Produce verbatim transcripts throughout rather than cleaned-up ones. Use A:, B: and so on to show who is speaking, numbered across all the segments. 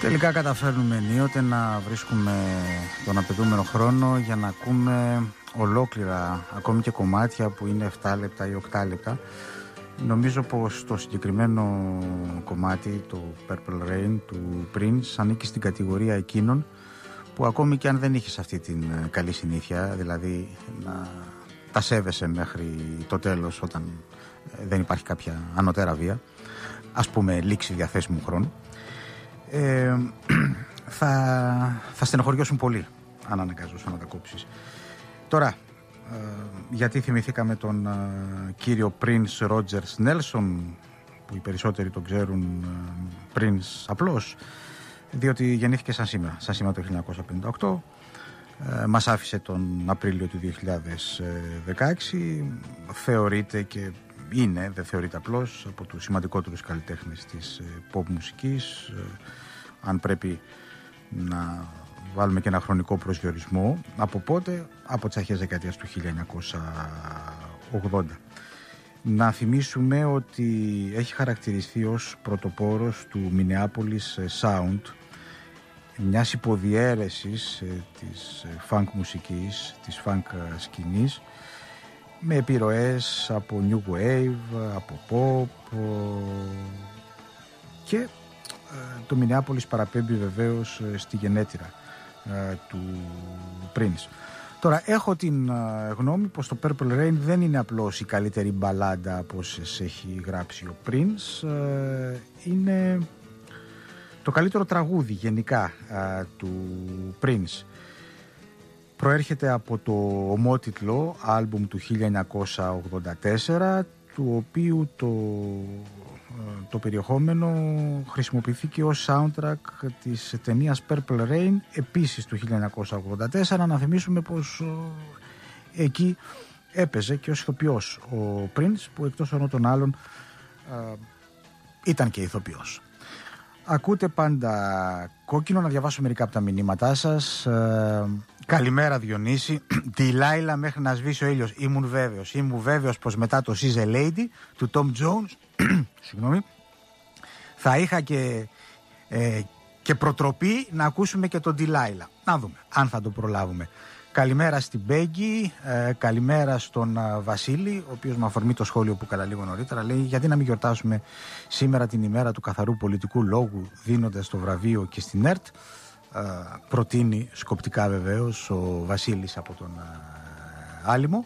A: Τελικά καταφέρνουμε ενίοτε να βρίσκουμε τον απαιτούμενο χρόνο για να ακούμε ολόκληρα, ακόμη και κομμάτια που είναι επτά λεπτά ή οκτώ λεπτά. Νομίζω πως το συγκεκριμένο κομμάτι, το Purple Rain του Prince, ανήκει στην κατηγορία εκείνων που ακόμη και αν δεν είχες αυτή την καλή συνήθεια, δηλαδή να τα σέβεσαι μέχρι το τέλος όταν δεν υπάρχει κάποια ανωτέρα βία, ας πούμε λήξη διαθέσιμου χρόνου, ε, θα, θα στενοχωριώσουν πολύ αν αναγκαζόσουν να τα κόψεις. Τώρα, ε, γιατί θυμηθήκαμε τον ε, κύριο Prince Rogers Nelson, που οι περισσότεροι τον ξέρουν ε, Prince απλώς, διότι γεννήθηκε σαν σήμερα, σαν σήμερα το χίλια εννιακόσια πενήντα οκτώ, ε, μας άφησε τον Απρίλιο του δύο χιλιάδες δεκαέξι, θεωρείται και είναι, δεν θεωρείται απλώς, από τους σημαντικότερους καλλιτέχνες της ε, pop μουσικής. Ε, αν πρέπει να βάλουμε και ένα χρονικό προσδιορισμό, από πότε? Από τις αρχές δεκαετίας του χίλια εννιακόσια ογδόντα. Να θυμίσουμε ότι έχει χαρακτηριστεί ως πρωτοπόρος του Minneapolis Sound, μιας υποδιέρεσης ε, της funk μουσικής, της funk σκηνής, με επιρροές από New Wave, από Pop, και ε, το Minneapolis παραπέμπει βεβαίως στη γενέτειρα ε, του Prince. Τώρα έχω την ε, γνώμη πως το Purple Rain δεν είναι απλώς η καλύτερη μπαλάντα από όσες έχει γράψει ο Prince, ε, είναι το καλύτερο τραγούδι γενικά ε, του Prince. Προέρχεται από το ομότιτλο άλμπουμ του χίλια εννιακόσια ογδόντα τέσσερα, του οποίου το, το περιεχόμενο χρησιμοποιήθηκε ως soundtrack της ταινίας Purple Rain, επίσης του χίλια εννιακόσια ογδόντα τέσσερα. Να θυμίσουμε πως ε, εκεί έπαιζε και ως ηθοποιός ο Prince, που εκτός των άλλων ε, ήταν και ηθοποιός. Ακούτε πάντα κόκκινο, να διαβάσω μερικά από τα μηνύματά σας. Ε, καλημέρα Διονύση. Τη Λάιλα μέχρι να σβήσει ο ήλιος. Ήμουν βέβαιος. Ήμουν βέβαιος πως μετά το She's a Lady του Tom Jones συγγνώμη, θα είχα και, ε, και προτροπή να ακούσουμε και τον Τη Λάιλα. Να δούμε αν θα το προλάβουμε. Καλημέρα στην Μπέγκη, ε, καλημέρα στον ε, Βασίλη, ο οποίος με αφορμή το σχόλιο που έκανα λίγο νωρίτερα λέει γιατί να μην γιορτάσουμε σήμερα την ημέρα του καθαρού πολιτικού λόγου δίνοντας το βραβείο και στην ΕΡΤ. Ε, προτείνει σκοπτικά βεβαίως ο Βασίλης από τον ε, Άλυμο.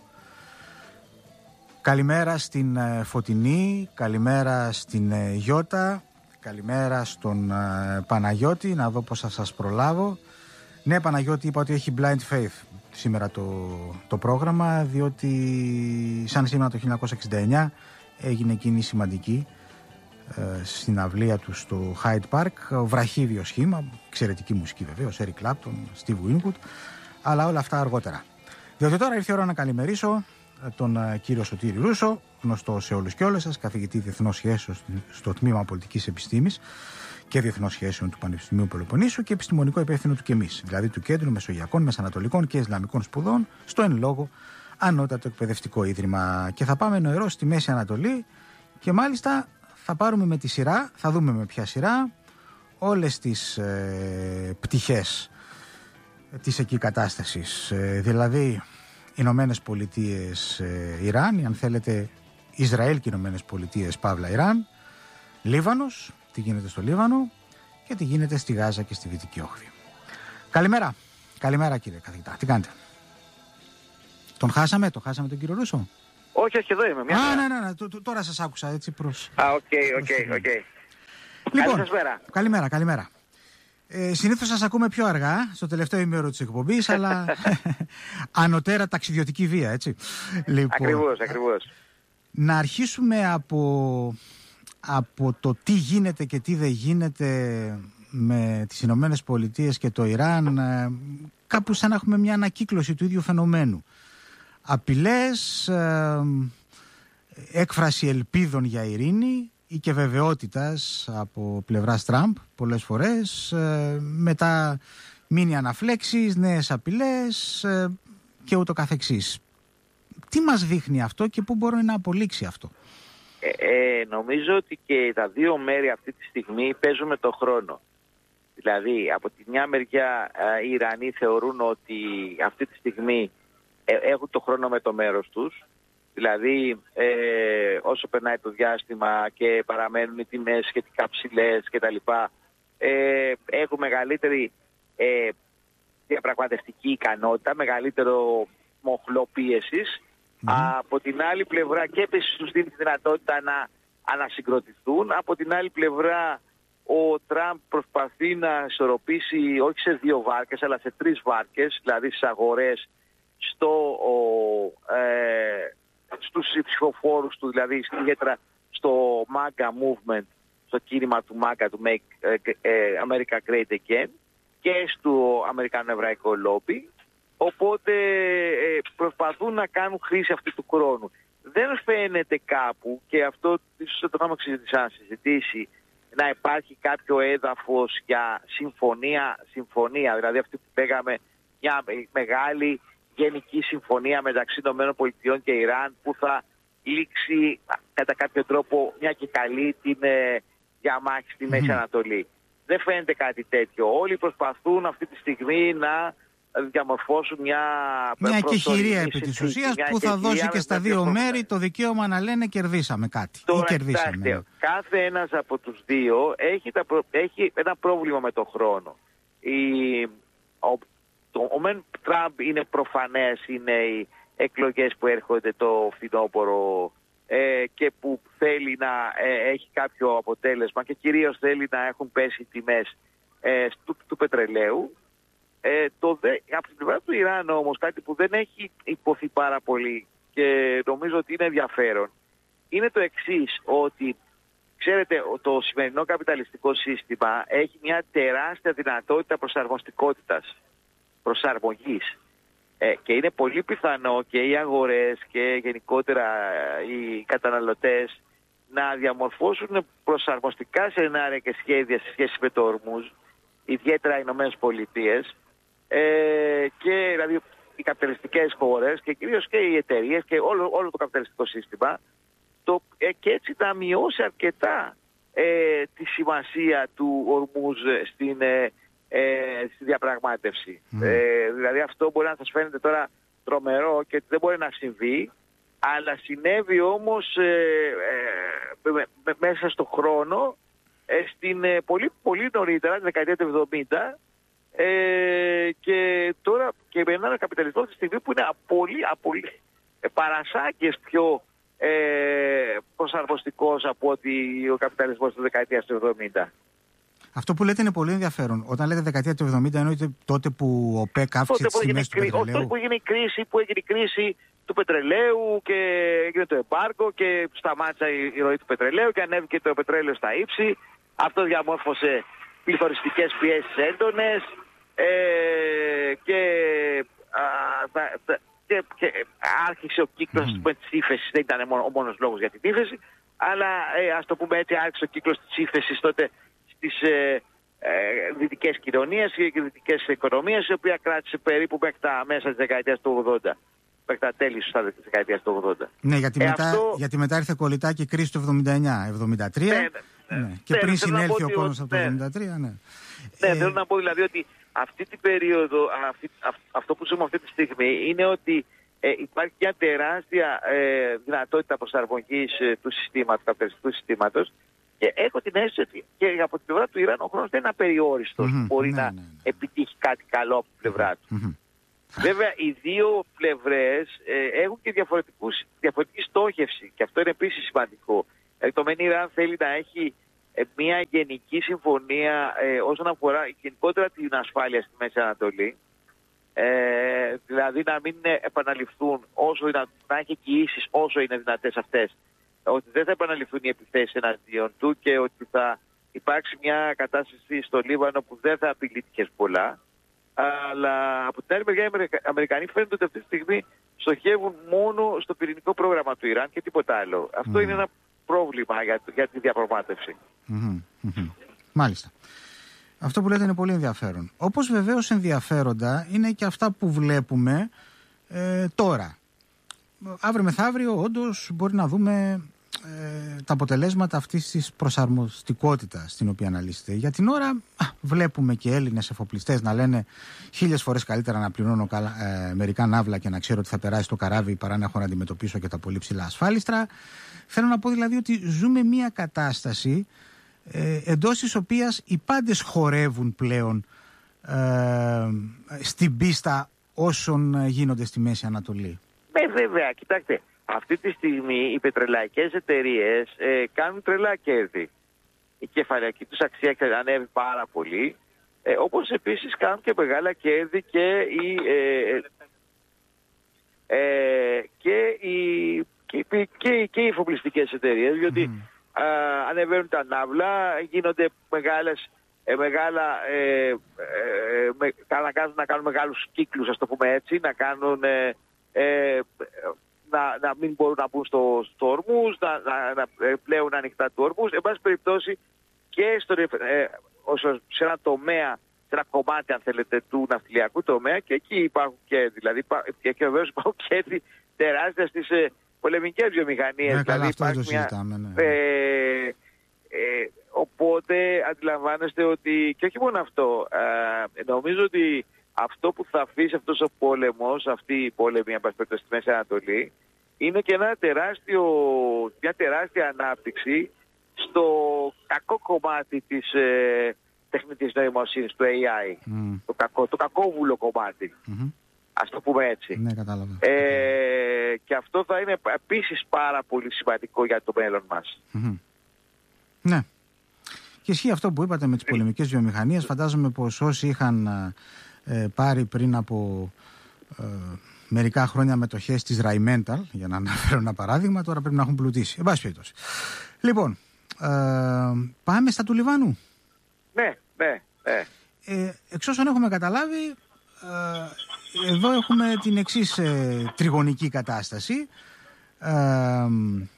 A: Καλημέρα στην ε, Φωτεινή, καλημέρα στην ε, Γιώτα, καλημέρα στον ε, Παναγιώτη, να δω πώς θα σας προλάβω. Ναι, Παναγιώτη, είπα ότι έχει Blind Faith σήμερα το, το πρόγραμμα, διότι σαν σήμερα το χίλια εννιακόσια εξήντα εννιά έγινε εκείνη σημαντική ε, συναυλία του στο Hyde Park, βραχίδιο σχήμα, εξαιρετική μουσική βεβαίως, Eric Clapton, Steve Winwood, αλλά όλα αυτά αργότερα. Διότι τώρα ήρθε η ώρα να καλημερίσω τον ε, κύριο Σωτήρη Ρούσο, γνωστό σε όλους και όλες σας, καθηγητή διεθνών σχέσεων στο τμήμα πολιτικής επιστήμης και διεθνών σχέσεων του Πανεπιστημίου Πελοποννήσου και επιστημονικό υπεύθυνο του ΚΕΜΙΣ, δηλαδή του Κέντρου Μεσογειακών, Μεσανατολικών και Ισλαμικών Σπουδών, στο εν λόγω Ανώτατο Εκπαιδευτικό Ίδρυμα. Και θα πάμε νοερό στη Μέση Ανατολή και μάλιστα θα πάρουμε με τη σειρά, θα δούμε με ποια σειρά, όλες τις ε, πτυχές της εκεί κατάστασης. Ε, δηλαδή, Ηνωμένες Πολιτείες ε, Ιράν, αν θέλετε, Ισραήλ και Ηνωμένες Πολιτείες Παύλα Ιράν, Λίβανος, τι γίνεται στο Λίβανο και τι γίνεται στη Γάζα και στη Δυτική Όχθη. Καλημέρα. Καλημέρα κύριε καθηγητά. Τι κάνετε? Τον χάσαμε, τον χάσαμε τον κύριο Ρούσο?
B: Όχι, όχι, εδώ είμαι. Μια
A: Α, ναι, ναι, ναι. Τώρα σας άκουσα έτσι προς...
B: Α, οκ, οκ, οκ.
A: Λοιπόν,
B: καλημέρα.
A: Καλημέρα, καλημέρα. Ε, συνήθως σας ακούμε πιο αργά, στο τελευταίο ημέρο της εκπομπής, αλλά ανωτέρα ταξιδιωτική βία, έτσι. Λοιπόν,
B: ακριβώς, ακριβώς.
A: Να αρχίσουμε από... από το τι γίνεται και τι δεν γίνεται με τις Ηνωμένες Πολιτείες και το Ιράν, κάπου σαν να έχουμε μια ανακύκλωση του ίδιου φαινομένου. Απειλές, έκφραση ελπίδων για ειρήνη ή και βεβαιότητας από πλευράς Τραμπ πολλές φορές, μετά μίνι αναφλέξεις, νέες απειλές και ούτω καθεξής. Τι μας δείχνει αυτό και πού μπορεί να απολύξει αυτό?
B: Ε, ε, νομίζω ότι και τα δύο μέρη αυτή τη στιγμή παίζουν με τον χρόνο. Δηλαδή, από τη μια μεριά οι Ιρανοί θεωρούν ότι αυτή τη στιγμή έχουν το χρόνο με το μέρος τους. Δηλαδή, ε, όσο περνάει το διάστημα και παραμένουν οι τιμές σχετικά ψηλές κτλ., ε, έχουν μεγαλύτερη ε, διαπραγματευτική ικανότητα, μεγαλύτερο μοχλό πίεσης. Mm. Από την άλλη πλευρά και επίσης τους δίνει τη δυνατότητα να ανασυγκροτηθούν. Από την άλλη πλευρά ο Τραμπ προσπαθεί να ισορροπήσει όχι σε δύο βάρκες αλλά σε τρεις βάρκες, δηλαδή στις αγορές, στο, ο, ε, στους ψηφοφόρους του, δηλαδή ιδιαίτερα στο MAGA movement, στο κίνημα του MAGA, του Make America Great Again, και στο Αμερικανό Εβραϊκό Λόμπι. Οπότε ε, προσπαθούν να κάνουν χρήση αυτού του χρόνου. Δεν φαίνεται κάπου, και αυτό ίσως το είχαμε συζητήσει, να υπάρχει κάποιο έδαφος για συμφωνία, συμφωνία, δηλαδή αυτή που λέγαμε μια μεγάλη γενική συμφωνία μεταξύ ΗΠΑ και Ιράν, που θα λήξει κατά κάποιο τρόπο μια και καλή την ε, διαμάχη στη Μέση Ανατολή. Δεν φαίνεται κάτι τέτοιο. Όλοι προσπαθούν αυτή τη στιγμή να διαμορφώσουν μια
A: μια εκεχηρία επί της ουσίας που θα δώσει και στα δύο μέρη το δικαίωμα να λένε κερδίσαμε κάτι. Τώρα, ή κερδίσαμε. Κοιτάξτε,
B: κάθε ένας από τους δύο έχει, τα προ... έχει ένα πρόβλημα με το χρόνο. Η... Ο... Το... ο Μεν Τραμπ είναι προφανές, είναι οι εκλογές που έρχονται το φθινόπωρο ε, και που θέλει να ε, έχει κάποιο αποτέλεσμα, και κυρίως θέλει να έχουν πέσει οι τιμές ε, του, του πετρελαίου. Ε, το δε, από την πλευρά του Ιράν όμως, κάτι που δεν έχει υποθεί πάρα πολύ και νομίζω ότι είναι ενδιαφέρον, είναι το εξής, ότι ξέρετε, το σημερινό καπιταλιστικό σύστημα έχει μια τεράστια δυνατότητα προσαρμοστικότητας, προσαρμογής, ε, και είναι πολύ πιθανό και οι αγορές και γενικότερα οι καταναλωτές να διαμορφώσουν προσαρμοστικά σενάρια και σχέδια σε σχέση με το Ορμούζ, ιδιαίτερα οι Ηνωμένες Πολιτείες, Ε, και δηλαδή οι καπιταλιστικές χώρες και κυρίως και οι εταιρείες και όλο, όλο το καπιταλιστικό σύστημα, το, ε, και έτσι να μειώσει αρκετά ε, τη σημασία του Ορμούζ στην, ε, ε, στη διαπραγμάτευση. Mm. Ε, δηλαδή αυτό μπορεί να σας φαίνεται τώρα τρομερό και δεν μπορεί να συμβεί, αλλά συνέβη όμως ε, ε, με, με, μέσα στον χρόνο, ε, στην, ε, πολύ, πολύ νωρίτερα, τη δεκαετία του εβδομήντα, Ε, και τώρα και με έναν καπιταλισμό τη στιγμή που είναι πολύ, πολύ ε, παρασάγκες πιο ε, προσαρμοστικός από ότι ο καπιταλισμός της δεκαετίας του εβδομήντα.
A: Αυτό που λέτε είναι πολύ ενδιαφέρον. Όταν λέτε δεκαετία του εβδομήντα, εννοείται τότε που ο ΠΕΚ αύξησε τις τιμές του πετρελαίου.
B: Τότε που έγινε η κρίση, που έγινε η κρίση του πετρελαίου και έγινε το εμπάργκο και σταμάτησε η ροή του πετρελαίου και ανέβηκε το πετρέλαιο στα ύψη. Αυτό διαμόρφωσε πληθωριστικές πιέσεις έντονες. Ε, και, α, θα, και, και άρχισε ο κύκλος mm. της ύφεσης. Δεν ήταν μόνο, ο μόνος λόγος για την ύφεση, αλλά ε, ας το πούμε έτσι, άρχισε ο κύκλος της ύφεσης τότε στις ε, ε, δυτικές κοινωνίες και δυτικές οικονομίες, η οποία κράτησε περίπου μέχρι τα μέσα της δεκαετίας του ογδόντα, μέχρι τα τέλη της δεκαετίας του ογδόντα.
A: Ναι, γιατί, ε, μετά, αυτό... γιατί μετά ήρθε κολλητά και η κρίση του εβδομήντα εννιά εβδομήντα τρία, ναι, ναι, ναι. και ναι, πριν συνέλθει ο κόσμος από το εβδομήντα τρία, ναι.
B: Ναι, ε... θέλω να πω δηλαδή ότι αυτή την περίοδο, αυτή, αυ, αυτό που ζούμε αυτή τη στιγμή είναι ότι ε, υπάρχει μια τεράστια ε, δυνατότητα προσαρμογής ε, του συστήματος, του καπιταλιστικού συστήματος, και έχω την αίσθηση ότι και από την πλευρά του Ιράν ο χρόνος δεν είναι απεριόριστος, mm-hmm, μπορεί ναι, να ναι, ναι. επιτύχει κάτι καλό από την πλευρά του. Mm-hmm. Βέβαια, οι δύο πλευρές ε, έχουν και διαφορετική στόχευση, και αυτό είναι επίσης σημαντικό. Ε, το μεν Ιράν θέλει να έχει μια γενική συμφωνία ε, όσον αφορά γενικότερα την ασφάλεια στη Μέση Ανατολή, ε, δηλαδή να μην επαναληφθούν όσο είναι, να έχει εγγυήσεις όσο είναι δυνατές αυτές, ότι δεν θα επαναληφθούν οι επιθέσεις εναντίον του και ότι θα υπάρξει μια κατάσταση στο Λίβανο που δεν θα απειλεί τη Χεσμπολά. Αλλά από την άλλη μεριά οι Αμερικανοί φαίνεται ότι αυτή τη στιγμή στοχεύουν μόνο στο πυρηνικό πρόγραμμα του Ιράν και τίποτα άλλο. Αυτό mm. είναι ένα πρόβλημα για, για τη διαπραγμάτευση.
A: Mm-hmm, mm-hmm. Μάλιστα. Αυτό που λέτε είναι πολύ ενδιαφέρον. Όπως βεβαίως ενδιαφέροντα είναι και αυτά που βλέπουμε ε, τώρα. Αύριο μεθαύριο όντως μπορεί να δούμε ε, τα αποτελέσματα αυτής της προσαρμοστικότητας στην οποία αναλύσετε. Για την ώρα α, βλέπουμε και Έλληνες εφοπλιστές να λένε χίλιες φορές καλύτερα να πληρώνω ε, μερικά ναύλα και να ξέρω ότι θα περάσει το καράβι παρά να έχω να αντιμετωπίσω και τα πολύ ψηλά ασφάλιστρα. Θέλω να πω δηλαδή ότι ζούμε μια κατάσταση ε, εντός της οποίας οι πάντες χορεύουν πλέον ε, στην πίστα όσων γίνονται στη Μέση Ανατολή.
B: Ναι, βέβαια, κοιτάξτε. Αυτή τη στιγμή οι πετρελαϊκές εταιρείες ε, κάνουν τρελά κέρδη. Η κεφαλαιακή τους αξία ανέβει πάρα πολύ, ε, όπως επίσης κάνουν και μεγάλα κέρδη και οι, ε, ε, και οι, και, και, και οι εφοπλιστικές εταιρείες, διότι mm. α, ανεβαίνουν τα ναύλα, γίνονται μεγάλες, ε, μεγάλα, ε, ε, με, να κάνουν μεγάλους κύκλους, ας το πούμε έτσι, να κάνουν... Ε, ε, Να, να μην μπορούν να μπουν στο, στο ορμούς, να, να, να πλέουν ανοιχτά του ορμούς. Εν πάση περιπτώσει και στο, ε, όσο, σε ένα τομέα, σε ένα κομμάτι αν θέλετε του ναυτιλιακού τομέα και εκεί υπάρχουν και δηλαδή και, και βεβαίως υπάρχουν και τεράστια στις ε, πολεμικές βιομηχανίες.
A: Ναι,
B: δηλαδή,
A: καλά, αυτό το
B: μια,
A: συζητάμε. Ναι.
B: Ε, ε, οπότε αντιλαμβάνεστε ότι και όχι μόνο αυτό, ε, νομίζω ότι αυτό που θα αφήσει αυτός ο πόλεμος, αυτή η πόλεμη απασπέτωση στη Μέση Ανατολή, είναι και ένα τεράστιο, μια τεράστια ανάπτυξη στο κακό κομμάτι της ε, τεχνητής νοημοσύνης, του έι άι. Mm. Το, κακό, το κακόβουλο κομμάτι. Mm-hmm. Ας το πούμε έτσι.
A: Ναι, κατάλαβα.
B: Ε, και αυτό θα είναι επίσης πάρα πολύ σημαντικό για το μέλλον μας.
A: Mm-hmm. Ναι. Και ισχύει αυτό που είπατε με τις πολεμικές βιομηχανίες. Φαντάζομαι πως όσοι είχαν... Ε, πάρει πριν από ε, μερικά χρόνια μετοχές της Rheinmetall, για να αναφέρω ένα παράδειγμα, τώρα πρέπει να έχουν πλουτίσει. Εν πάση περιπτώσει. Λοιπόν, ε, πάμε στα του Λιβάνου.
B: Ναι, ναι, ναι.
A: Ε, εξ όσων έχουμε καταλάβει, ε, εδώ έχουμε την εξής ε, τριγωνική κατάσταση. Ε,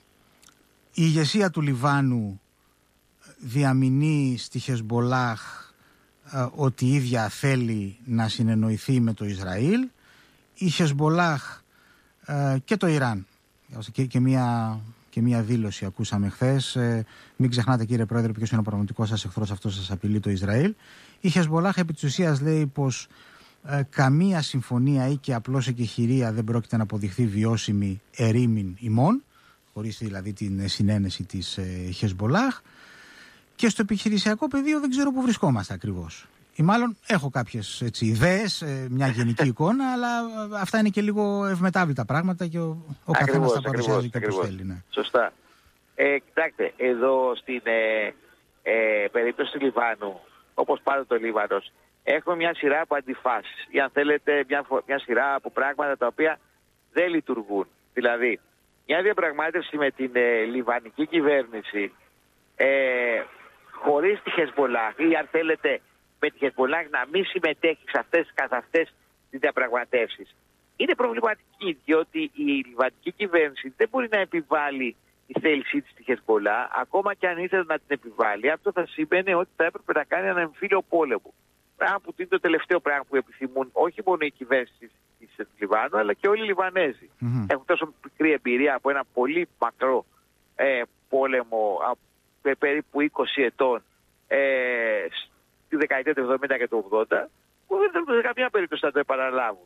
A: η ηγεσία του Λιβάνου διαμηνεί στη Χεσμπολάχ ότι η ίδια θέλει να συνεννοηθεί με το Ισραήλ. Η Χεσμπολάχ ε, και το Ιράν και, και, μια, και μια δήλωση ακούσαμε χθες, ε, μην ξεχνάτε κύριε Πρόεδρε ποιος είναι ο πραγματικός σας εχθρός, αυτό σας απειλεί το Ισραήλ. Η Χεσμπολάχ επί της ουσίας λέει πως ε, καμία συμφωνία ή και απλώς εκεχηρία δεν πρόκειται να αποδειχθεί βιώσιμη ερήμην ημών, χωρίς δηλαδή την συνένεση της ε, Χεσμπολάχ. Και στο επιχειρησιακό πεδίο δεν ξέρω πού βρισκόμαστε ακριβώς. Ή μάλλον έχω κάποιες έτσι, ιδέες, μια γενική εικόνα, αλλά αυτά είναι και λίγο ευμετάβλητα πράγματα και ο, ο καθένας τα παρουσιάζει και όπως θέλει. Ναι.
B: Σωστά. Ε, κοιτάξτε, εδώ στην ε, ε, περίπτωση του Λιβάνου, όπως πάντα το Λίβανος, έχουμε μια σειρά από αντιφάσεις. Ή αν θέλετε μια, μια σειρά από πράγματα τα οποία δεν λειτουργούν. Δηλαδή, μια διαπραγμάτευση με την ε, λιβανική κυβέρνηση, ε, χωρίς τη Χεσμπολάχ ή αν θέλετε με τη Χεσμπολάχ να μην συμμετέχει σε αυτές καθ' αυτές τις διαπραγματεύσεις, είναι προβληματική, διότι η λιβανική κυβέρνηση δεν μπορεί να επιβάλλει τη θέλησή της στη Χεσμπολάχ, ακόμα και αν ήθελε να την επιβάλλει. Αυτό θα σημαίνει ότι θα έπρεπε να κάνει ένα εμφύλιο πόλεμο. Πράγμα που είναι το τελευταίο πράγμα που επιθυμούν όχι μόνο η κυβέρνηση της Λιβάνου, αλλά και όλοι οι Λιβανέζοι. Mm-hmm. Έχουν τόσο μικρή εμπειρία από ένα πολύ μακρό ε, πόλεμο από περίπου είκοσι ετών ε, στη δεκαετία του εβδομήντα και του ογδόντα, που δεν θέλουν σε καμία περίπτωση να το επαναλάβουν.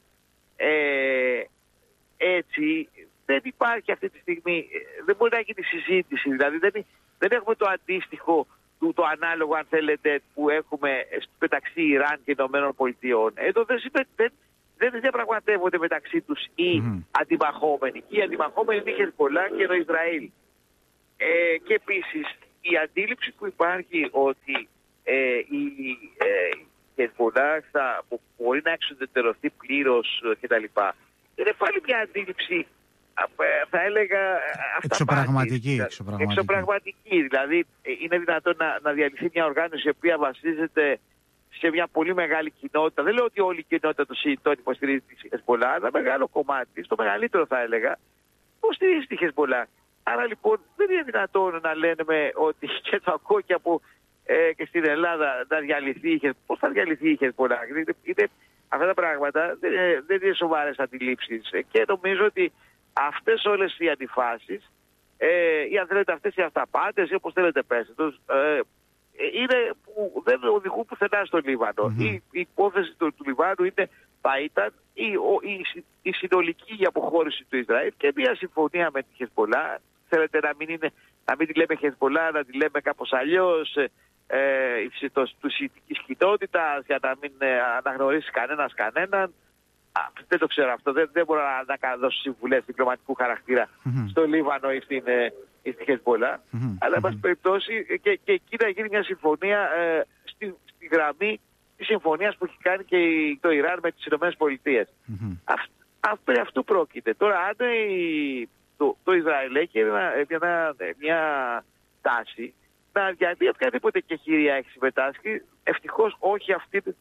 B: Ε, έτσι, δεν υπάρχει αυτή τη στιγμή, δεν μπορεί να γίνει συζήτηση. Δηλαδή, δεν, δεν έχουμε το αντίστοιχο, του, το ανάλογο, αν θέλετε, που έχουμε μεταξύ Ιράν και Ηνωμένων Πολιτειών. Εδώ δεν, δεν, δεν διαπραγματεύονται μεταξύ τους οι mm. αντιμαχόμενοι. Οι αντιμαχόμενοι είναι η Χεσμπολάχ και το Ισραήλ. Ε, και επίσης, η αντίληψη που υπάρχει ότι ε, η ε, Χεσμπολάχ θα μπορεί να εξουδετερωθεί πλήρως κτλ. Είναι πάλι μια αντίληψη, θα έλεγα,
A: εξωπραγματική.
B: Εξωπραγματική. εξωπραγματική. Δηλαδή, είναι δυνατόν να, να διαλυθεί μια οργάνωση η οποία βασίζεται σε μια πολύ μεγάλη κοινότητα. Δεν λέω ότι όλη η κοινότητα των Σιητών υποστηρίζει τη Χεσμπολάχ, αλλά μεγάλο κομμάτι, στο μεγαλύτερο θα έλεγα, υποστηρίζει τη Χεσμπολάχ. Άρα λοιπόν δεν είναι δυνατόν να λένε ότι και το ακούω και, από, ε, και στην Ελλάδα να διαλυθεί η Χεσμπολάχ. Πώς θα διαλυθεί η Χεσμπολάχ? Αυτά τα πράγματα δεν είναι, δεν είναι σοβαρές αντιλήψεις. Και νομίζω ότι αυτές όλες οι αντιφάσεις ε, ή αν θέλετε αυτές οι αυταπάτες ή όπως θέλετε πέστε τους, ε, είναι που δεν οδηγούν πουθενά στο Λίβανο. Mm-hmm. Η, η υπόθεση του, του Λιβάνου είναι, θα ήταν η, η, η συνολική αποχώρηση του Ισραήλ και μια συμφωνία με τη Χεσμολά. Θέλετε να μην, είναι, να μην τη λέμε Χεσμολά, να τη λέμε κάπως αλλιώς, ε, του σιητικής κοινότητας, για να μην ε, αναγνωρίσει κανένας κανέναν. Α, δεν το ξέρω αυτό. Δεν, δεν μπορώ να, να δώσω συμβουλές διπλωματικού χαρακτήρα mm-hmm. στο Λίβανο ή στην, ε, ή στη Χεσμολά. Mm-hmm. Αλλά, εν πάση περιπτώσει, και, και εκεί να γίνει μια συμφωνία ε, στη, στη γραμμή της συμφωνίας που έχει κάνει και το Ιράν με τις ΗΠΑ. Mm-hmm. Αυ, αυ, περί αυτού πρόκειται. Τώρα, αν η, το, το Ισραήλ έχει ένα, μια, μια τάση να διαδεί οποιαδήποτε κεχηρία έχει συμμετάσχει, ευτυχώς όχι αυτή που,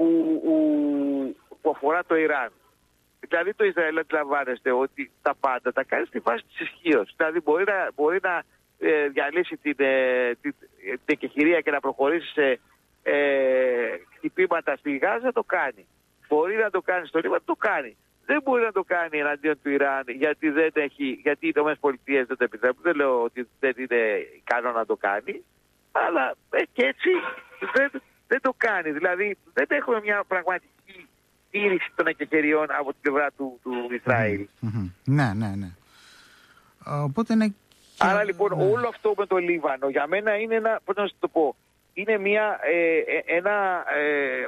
B: που, που αφορά το Ιράν. Δηλαδή το Ισραήλ, αντιλαμβάνεστε ότι τα πάντα τα κάνει στη φάση της ισχύως. Δηλαδή μπορεί να, μπορεί να ε, διαλύσει την, ε, την, την εκεχηρία και να προχωρήσει σε ε, χτυπήματα στη Γάζα, το κάνει. Μπορεί να το κάνει στο Λίβανο, το κάνει. Δεν μπορεί να το κάνει εναντίον του Ιράν γιατί, δεν έχει, γιατί οι ΗΠΑ δεν το επιτρέπουν. Δεν λέω ότι δεν είναι ικανό να το κάνει, αλλά ε, και έτσι δεν, δεν το κάνει. Δηλαδή δεν έχουμε μια πραγματική στήριξη των εκεχηριών από την πλευρά του, του Ισραήλ.
A: Mm-hmm. Ναι, ναι, ναι. Οπότε είναι...
B: Άρα λοιπόν ναι. όλο αυτό με το Λίβανο για μένα είναι ένα, πώς να το πω, είναι μια, ε, ένα, ε,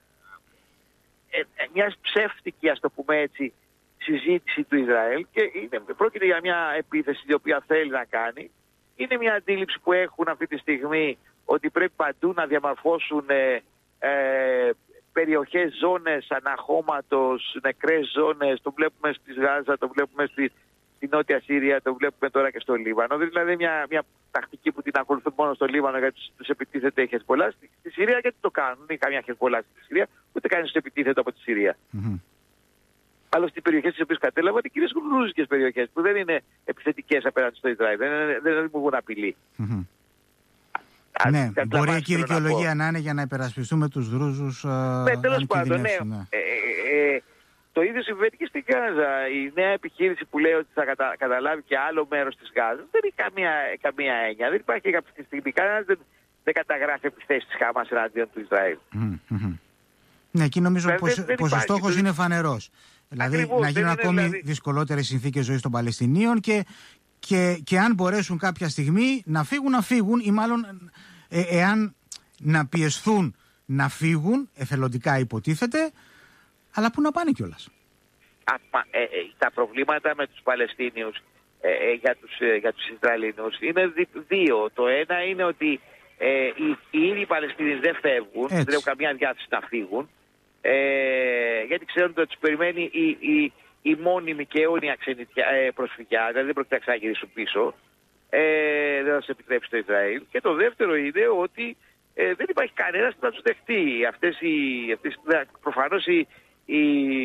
B: ε, μια ψεύτικη, ας το πούμε έτσι, συζήτηση του Ισραήλ και είναι, πρόκειται για μια επίθεση η οποία θέλει να κάνει. Είναι μια αντίληψη που έχουν αυτή τη στιγμή ότι πρέπει παντού να διαμορφώσουν ε, ε, περιοχές, ζώνες αναχώματος, νεκρές ζώνες. Το βλέπουμε στη Γάζα, το βλέπουμε στη, στη Νότια Σύρια, το βλέπουμε τώρα και στο Λίβανο. Δηλαδή μια, μια τακτική που την ακολουθούν μόνο στο Λίβανο γιατί τους επιτίθεται η Χεσμολά. Στη, στη Συρία γιατί το κάνουν, δεν είναι καμιά Χεσμολά στη Συρία, ούτε κανείς τους επιτίθεται από τη Συρία. Mm-hmm. Άλλωστε οι περιοχές τις οποίες κατέλαβαν είναι κυρίως γρούζικες περιοχές που δεν είναι επιθετικές απέναντι στο Ισραήλ, δεν, δεν, δεν δημιουργούν απειλή.
A: Mm-hmm. Α, ναι, μπορεί εκεί η δικαιολογία να, να είναι για να υπερασπιστούμε τους Δρούζους.
B: Ναι, τέλος πάντων, ναι. ναι. Ε, ε, ε, το ίδιο συμβαίνει και στην Γάζα. Η νέα επιχείρηση που λέει ότι θα κατα, καταλάβει και άλλο μέρος της Γάζας δεν έχει καμία, καμία έννοια. Δεν υπάρχει κάποια στιγμή. Κανένας δεν, δεν καταγράφει επιθέσεις της Χαμάς εναντίον του Ισραήλ.
A: Mm-hmm. Ναι, εκεί νομίζω δεν, πως, δεν πως ο στόχος είναι φανερός. Δηλαδή ακριβώς, να γίνουν ακόμη δηλαδή... δυσκολότερες συνθήκες ζωής των Παλαιστινίων και, και, και αν μπορέσουν κάποια στιγμή να φύγουν, να φύγουν ή μάλλον ε, εάν να πιεσθούν να φύγουν, εθελοντικά υποτίθεται, αλλά πού να πάνε κιόλας.
B: Α, ε, ε, τα προβλήματα με τους Παλαιστίνιους ε, ε, για, τους, ε, για τους Ισραηλινούς είναι δύο. Το ένα είναι ότι ε, οι, οι ίδιοι Παλαιστίνοι δεν φεύγουν, έτσι. Δεν έχουν καμία διάθεση να φύγουν. Ε, γιατί ξέρουν ότι τους περιμένει η, η, η μόνιμη και αιώνια ε, προσφυγιά, δηλαδή δεν πρόκειται να γυρίσουν πίσω, ε, δεν θα τους επιτρέψει το Ισραήλ. Και το δεύτερο είναι ότι ε, δεν υπάρχει κανένας που θα τους δεχτεί. Αυτές οι, αυτές, προφανώς οι, οι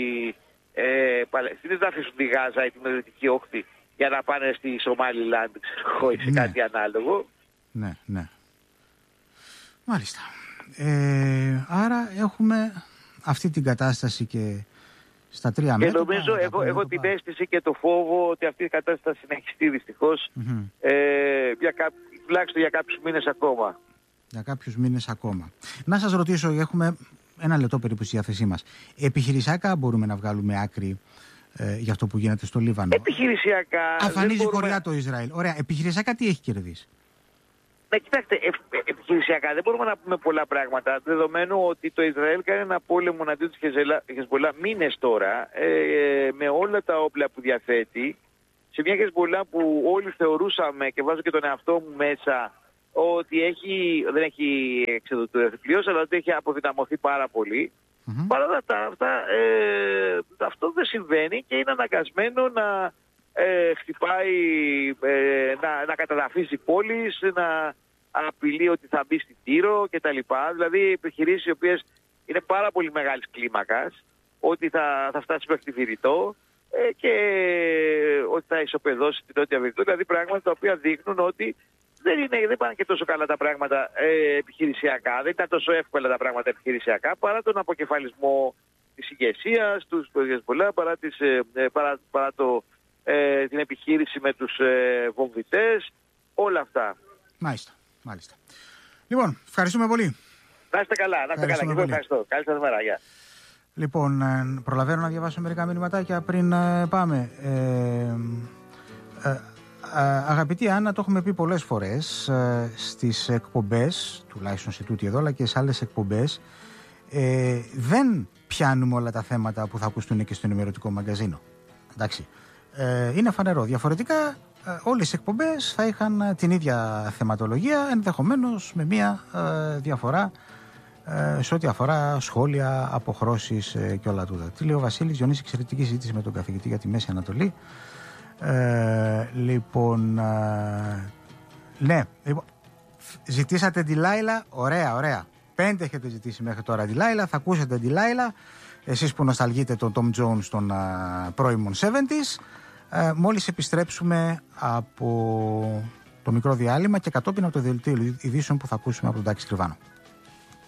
B: ε, Παλαιστίνες δεν αφήσουν τη Γάζα ή τη Μεσογειακή Όχθη για να πάνε στη Σομάλιλαντ, ξέρω, ή σε ναι. κάτι ανάλογο.
A: Ναι, ναι. Μάλιστα. Ε, άρα έχουμε αυτή την κατάσταση και στα τρία μέτρα.
B: Και νομίζω, έχω, έχω την αίσθηση και το φόβο ότι αυτή η κατάσταση θα συνεχιστεί δυστυχώς mm-hmm. ε, για κά, τουλάχιστον για κάποιους μήνες ακόμα.
A: Για κάποιους μήνες ακόμα. Να σας ρωτήσω, έχουμε ένα λεπτό περίπου στη διάθεσή μας. Επιχειρησιακά μπορούμε να βγάλουμε άκρη ε, για αυτό που γίνεται στο Λίβανο?
B: Επιχειρησιακά.
A: Αφανίζει
B: μπορούμε...
A: χωριά το Ισραήλ. Ωραία. Επιχειρησιακά τι έχει κερδίσει?
B: Ναι, κοιτάξτε, ε, ε, επιχειρησιακά δεν μπορούμε να πούμε πολλά πράγματα, δεδομένου ότι το Ισραήλ κάνει ένα πόλεμο εναντίον της Χεσμολά μήνες τώρα, ε, με όλα τα όπλα που διαθέτει, σε μια Χεσμολά που όλοι θεωρούσαμε, και βάζω και τον εαυτό μου μέσα, ότι έχει, δεν έχει εξεδοτηριώσει, αλλά ότι έχει αποδυναμωθεί πάρα πολύ. Mm-hmm. Παρ' όλα αυτά, ε, αυτό δεν συμβαίνει και είναι αναγκασμένο να... Ε, χτυπάει, ε, να, να καταδαφίσει πόλεις, να απειλεί ότι θα μπει στη Τύρο κτλ. Δηλαδή επιχειρήσεις οι οποίες είναι πάρα πολύ μεγάλης κλίμακας, ότι θα, θα φτάσει μέχρι τη Βηρητό ε, και ότι θα ισοπεδώσει την Νότια Βηρητό. Δηλαδή πράγματα τα οποία δείχνουν ότι δεν, είναι, δεν πάνε και τόσο καλά τα πράγματα ε, επιχειρησιακά, δεν ήταν τόσο εύκολα τα πράγματα επιχειρησιακά παρά τον αποκεφαλισμό της ηγεσίας, του Χεσμολά, παρά, ε, παρά, παρά το ε, την επιχείρηση με τους ε, βομβιτές, όλα αυτά.
A: Μάλιστα, μάλιστα. Λοιπόν, ευχαριστούμε πολύ.
B: Να είστε καλά, να είστε καλά. Και εγώ ευχαριστώ. Καλή σας μέρα, γεια.
A: Λοιπόν, ε, προλαβαίνω να διαβάσω μερικά μηνυματάκια πριν ε, πάμε. Ε, ε, ε, αγαπητή Άννα, το έχουμε πει πολλές φορές ε, στις εκπομπές, τουλάχιστον σε τούτη εδώ, αλλά και σε άλλες εκπομπές, ε, δεν πιάνουμε όλα τα θέματα που θα ακουστούν και στο ενημερωτικό μαγκαζίνο. Εντάξει. Ε, είναι φανερό. Διαφορετικά, ε, όλες οι εκπομπές θα είχαν την ίδια θεματολογία, ενδεχομένως με μία ε, διαφορά ε, σε ό,τι αφορά σχόλια, αποχρώσεις ε, και όλα τούτα. Τι λέει ο Βασίλης? Διονύση, εξαιρετική συζήτηση με τον καθηγητή για τη Μέση Ανατολή. Ε, λοιπόν, ε, ναι, λοιπόν, ζητήσατε τη Λάιλα, ωραία, ωραία. Πέντε έχετε ζητήσει μέχρι τώρα τη Λάιλα, θα ακούσετε τη Λάιλα. Εσείς που νοσταλγείτε τον Tom Jones των uh, πρώιμων εβδομήντα, uh, μόλις επιστρέψουμε από το μικρό διάλειμμα και κατόπιν από το δελτίο ειδήσεων που θα ακούσουμε από τον Τάκη Σκριβάνο.